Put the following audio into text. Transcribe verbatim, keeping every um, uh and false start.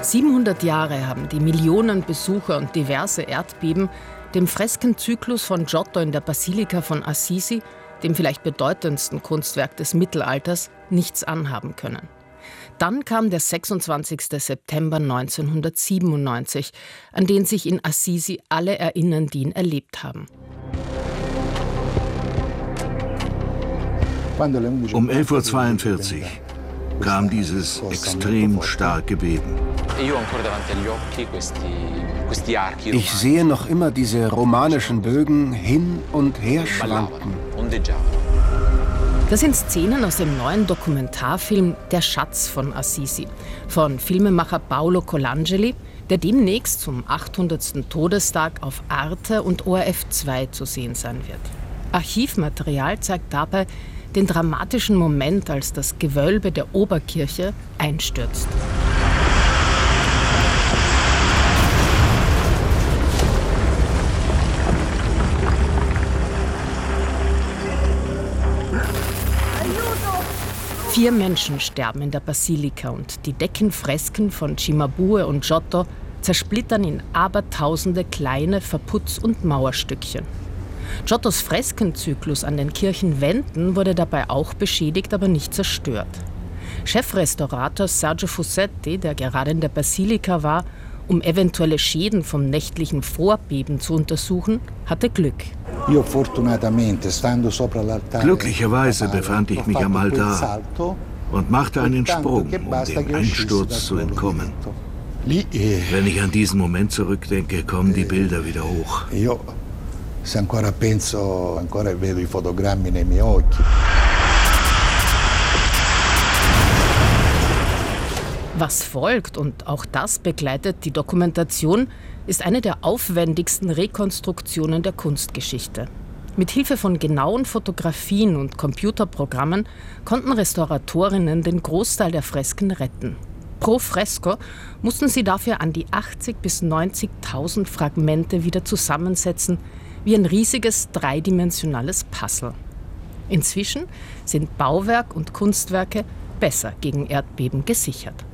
siebenhundert Jahre haben die Millionen Besucher und diverse Erdbeben dem Freskenzyklus von Giotto in der Basilika von Assisi, dem vielleicht bedeutendsten Kunstwerk des Mittelalters, nichts anhaben können. Dann kam der sechsundzwanzigste September neunzehnhundertsiebenundneunzig, an den sich in Assisi alle erinnern, die ihn erlebt haben. Um elf Uhr zweiundvierzig kam dieses extrem starke Beben. Ich sehe noch immer diese romanischen Bögen hin und her schwanken. Das sind Szenen aus dem neuen Dokumentarfilm Der Schatz von Assisi von Filmemacher Paolo Colangeli, der demnächst zum achthundertsten Todestag auf Arte und O R F zwei zu sehen sein wird. Archivmaterial zeigt dabei den dramatischen Moment, als das Gewölbe der Oberkirche einstürzt. Vier Menschen sterben in der Basilika und die Deckenfresken von Cimabue und Giotto zersplittern in abertausende kleine Verputz- und Mauerstückchen. Giottos Freskenzyklus an den Kirchenwänden wurde dabei auch beschädigt, aber nicht zerstört. Chefrestaurator Sergio Fussetti, der gerade in der Basilika war, um eventuelle Schäden vom nächtlichen Vorbeben zu untersuchen, hatte Glück. Glücklicherweise befand ich mich am Altar und machte einen Sprung, um dem Einsturz zu entkommen. Wenn ich an diesen Moment zurückdenke, kommen die Bilder wieder hoch. Se ancora penso, ancora vedo i fotogrammi nei miei occhi. Was folgt, und auch das begleitet die Dokumentation, ist eine der aufwendigsten Rekonstruktionen der Kunstgeschichte. Mit Hilfe von genauen Fotografien und Computerprogrammen konnten Restauratorinnen den Großteil der Fresken retten. Pro Fresko mussten sie dafür an die achtzig bis neunzigtausend Fragmente wieder zusammensetzen, wie ein riesiges dreidimensionales Puzzle. Inzwischen sind Bauwerk und Kunstwerke besser gegen Erdbeben gesichert.